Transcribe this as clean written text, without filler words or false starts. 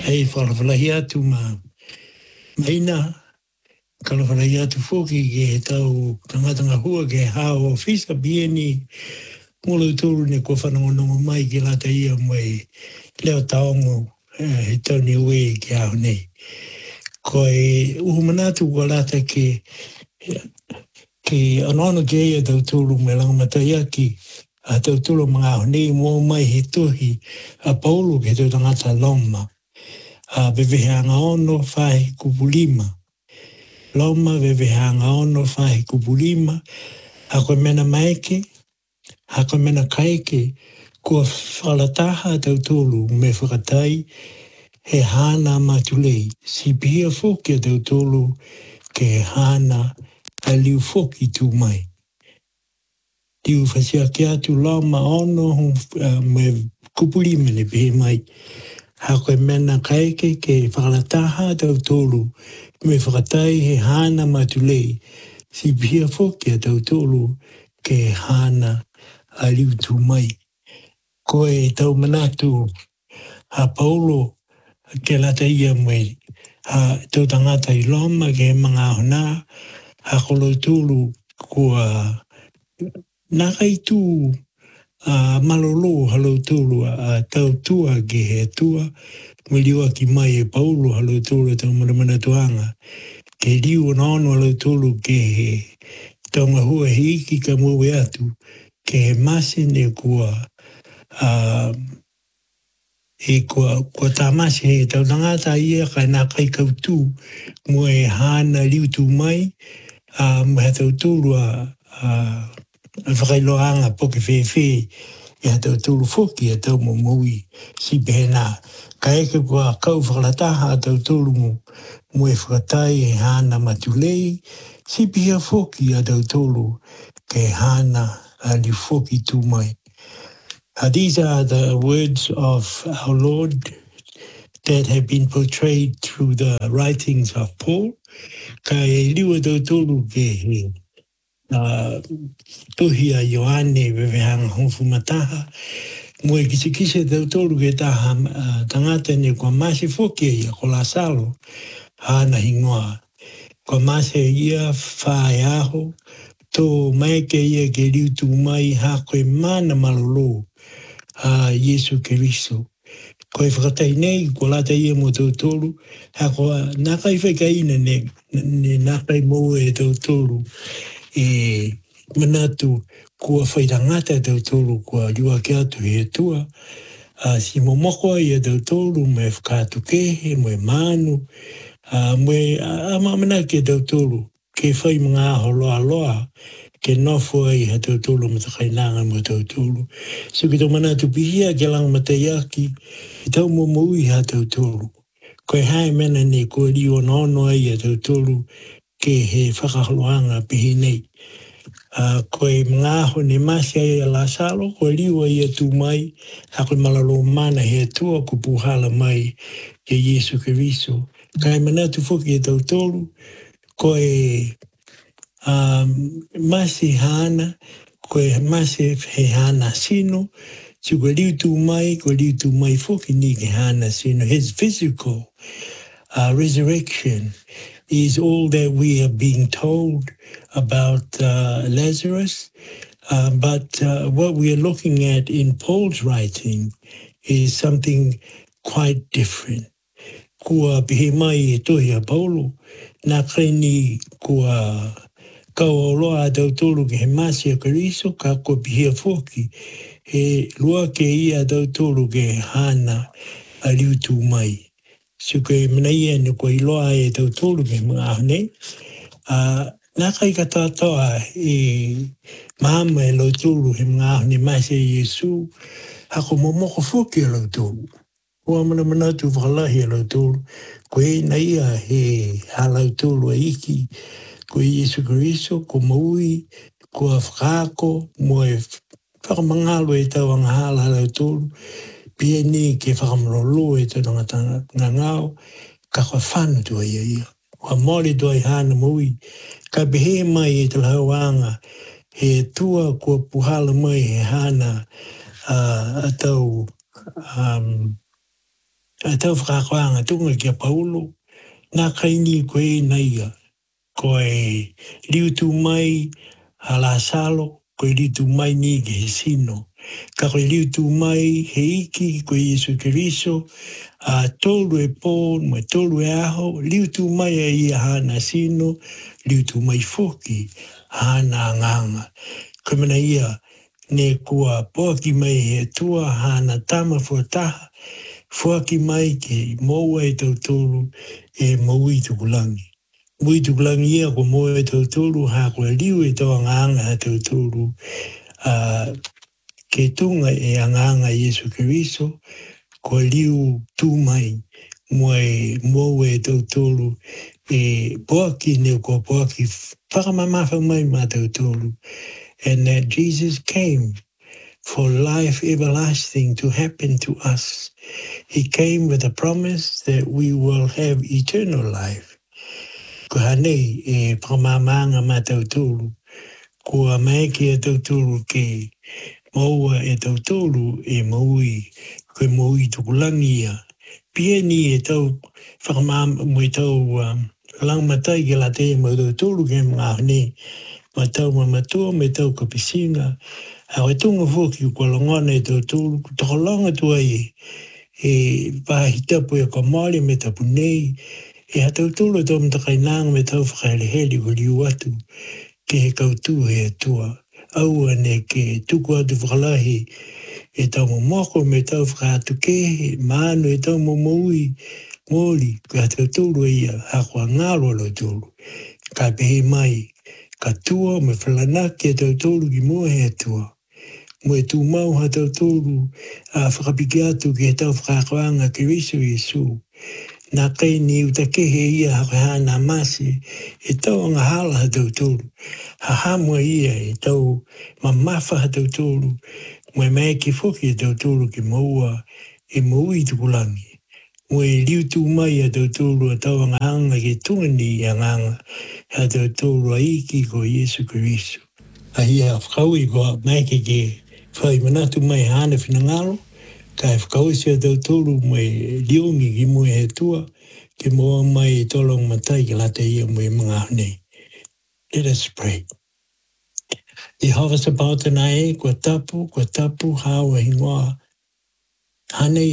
hei whalawhalahi atu maina, kalawhalahi atu whoki ke he tau tangatanga hua ke hao fisa bieni molo tūru ne kua whanongonongo mai ke lata ia mai leo taongo he tau ni ue ke hao nei. Ko e uhumanatu kua lata ke anono ke ia tau tūru me langamata iaki a tau tūru mga aho nei mō mai he tuhi a Paulo ke tau tangata Loma. Vevehanga ono whahe kupulima. Loma vevehanga ono whahe kupulima. Hako mena maeke, hako mena kaeke, kua whalataha tau tolu me whakatai he hana matulei. Si pia whoki tau tolu ke hana a liu whoki tu mai. Tiu whasia ki atu loma ono me kupulima ne pehe mai. Hako mena kaeke ke whakalataha tau tolu me whakatai he hana matulei. Si pia whokia tau tolu ke hana a liu tu mai. Ko e tau manatu ha Paulo ke lata ia mai. Ha tau tangata I Loma ke mga hona ha kolo tolu kua nakai tu malolo halo tolu a tau tua ke he tua. Miliwa ki mai e Paulo halo tolu tau manamana tuanga. Ke liu ono halo tolu ke he taunga hua hiki ka mwe atu. Ke he masi ne kua kua tamasi he tau tangata ia kai nā kai kautu mwe hana liu tu mai. Mwe tau tolu whakailoanga poke whewhe. Ia tau tolu whoki a tau mui si pehena. Ka eke kua kau whakalataha tau tolu mwe whakatai e hana matulei. Si pia whoki a tau tolu ke hana a li whoki tu mai. These are the words of our Lord that have been portrayed through the writings of Paul. Ka e liwa tau tolu ke he tuhi a Ioane vevehanga honfu mataha. Mwe kisikise tau tolu ke taha tangata ne kua masi whoki ia ko la salo hana hingoa. Kua masi ia whae aho tō mai ke ia ke liu tu mai ha koe mana malolo a Yesu Keriso. Koe whakatai nei kua lata ia mo tau tolu ha koa nakai whekaina ne nakai mo e tau tolu e manatu kua whairangata tau tolu kua liwa ke atu he tua. Si momoko ia tau tolu me whakatu kehe, me manu, me amamana ke tau tolu. Ke whai mga aho loa loa, ke nofo ai ha tau tolu me takainanga mo tau tolu. So ki tau manatu pihia ke lang matayaki, i tau momoi ha tau tolu. Koe hai mena ne koe liwa nono ai ha tau tolu ke he whakaholoanga pihi nei. Koe mga aho ne masi ai a la salo, koe liwa ia tu mai, ha koe malalo mana he atua ko puhala mai ke Yesu Keriso. Kai manatu whoki e tau tolu, koe masi hana, koe masi he hana sino, si koe liu tu mai whoki ni ke hana sino. His physical resurrection is all that we are being told about Lazarus. But what we are looking at in Paul's writing is something quite different. Kua pihe mai e tohi a Paulo, nā kaini kua kauoloa a tau tolu ke he masi a Keriso, ka kua pihe a whoki, he lua ke ia tau tolu ke hana a liu tu mai. So ke manaia ne kua iloa e tau tolu ke mga ahone. Nā kai katatoa e mahama e lau tolu he mga ahone masi a Yesu, hako momoko whoki a lau tolu. Kua mana manatu whakalahi a lau tolu. Ko e na ia he halau tolu a iki, ko Yesu Keriso, ko maui, ko a whakaako, mo e whakamangalo e tau anga hala halau tolu, pia ni ke whakamalolo e tau ngā ngāo, ka kua whanu tua ia ia. Kua mori tua i hana maui, ka behe mai e tau hauanga, he tua kua puhala mai he hana a tau tau whakakoanga tunga kia Paulo, nā kaini koe naia, koe liu tu mai a la salo, koe liu tu mai ni ke he sino. Ka koe liu tu mai he iki koe Yesu Keriso, a tolu e pō, mai tolu e aho, liu tu mai e ia hana sino, liu tu mai foki, hana nganga. Koe mana ia, ne kua pōki mai he tua hana tama fuataha, fuaki mai ke moua e tautolu e maui tukulangi. Mui tukulangi ia ko moua e tautolu ha koe liu e tau anganga e tautolu ke tunga e anganga Yesu Keriso, ko liu tu mai moua e tautolu e pōki ne ko pōki whakamamafa mai ma tautolu. And that Jesus came for life everlasting to happen to us. He came with a promise that we will have eternal life. Ko hanei e pamamanga ma tautolu, ko mai ke tautolu ke maua e tautolu e maui, ko maui tukulangi ia. Pia ni e tau whakamama mo e tau langmatai ke la te mo tautolu ke mga hane, ma tau mamatua me tau kapisinga, a o tunga fuki ko longona e tautolu, takolonga tua e pahitapu e kamali me tapu nei, e hatautulu tau mtakainanga me tau whakaheleheli ko liu atu, ke he kautu he atua. Aua ne ke tuku atu whakalahi e tau momoko me tau whakatu ke, maano e tau momoui, mōli, ko hatautulu ia, hako a ngalo lo tulu, ka pehe mai, ka tua me whalanaki e tautulu ki mua he atua. Mo e tū mau ha tautolu a whakapiki atu ki he tau whakakoanga ki Riso Yesu. Nā kei ni utakehe ia hana masi e tau anga hala ha tautolu. Ha hamua ia e tau mamafa ha tautolu. Mo e mai ki whoki e tautolu ki maua e maui tukulangi. Mo e liu tū mai a tautolu a tau anga anga ke tungani a nganga ha tautolu a iki ko Yesu Keriso. A ia whakaui ko mai ke whai manatu mai hana whinangalo, ka e whakausi a tautolu mai liongi ki mui he tua, ke moa mai tolong matai ke lata ia mui mga hane. Let us pray. Jehovah Sabaoth na e, kua tapu, hawa hingoa, hane